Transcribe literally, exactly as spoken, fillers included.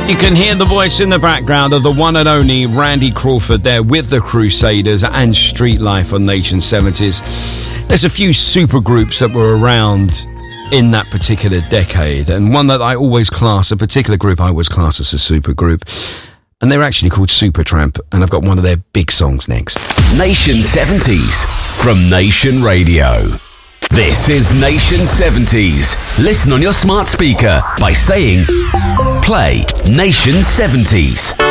You can hear the voice in the background of the one and only Randy Crawford there with the Crusaders and Street Life on Nation seventies. There's a few super groups that were around in that particular decade, and one that I always class, a particular group I always class as a super group, and they're actually called Supertramp, and I've got one of their big songs next. Nation seventies from Nation Radio. This is Nation seventies. Listen on your smart speaker by saying, play Nation seventies.